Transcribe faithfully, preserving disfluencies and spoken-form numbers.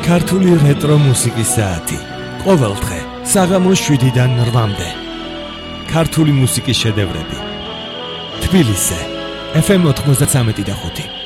ქართული რეტრო მუსიკის საათი. ყოველდღე საღამოს შვიდიდან რვამდე. ქართული მუსიკის შედევრები. თბილისზე ეფ ემ ოთხმოცდათვრამეტი და ხუთი.